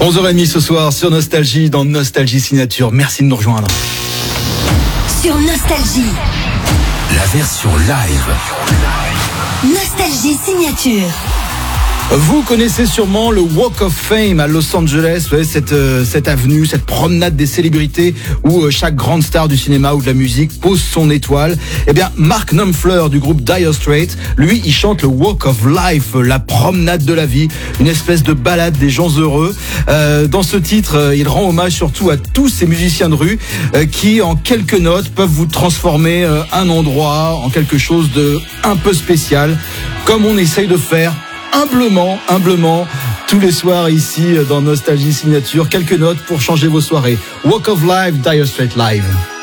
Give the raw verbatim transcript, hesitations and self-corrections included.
onze heures trente ce soir sur Nostalgie, dans Nostalgie Signature. Merci de nous rejoindre. Sur Nostalgie, la version live. Nostalgie Signature. Vous connaissez sûrement le Walk of Fame à Los Angeles, vous voyez, cette, euh, cette avenue, cette promenade des célébrités où euh, chaque grande star du cinéma ou de la musique pose son étoile. Eh bien, Mark Knopfler du groupe Dire Straits, lui, il chante le Walk of Life, la promenade de la vie, une espèce de balade des gens heureux. Euh, dans ce titre, euh, il rend hommage surtout à tous ces musiciens de rue euh, qui, en quelques notes, peuvent vous transformer euh, un endroit en quelque chose de un peu spécial, comme on essaye de faire humblement, humblement, tous les soirs ici dans Nostalgie Signature. Quelques notes pour changer vos soirées. Walk of Life, Dire Straits Live.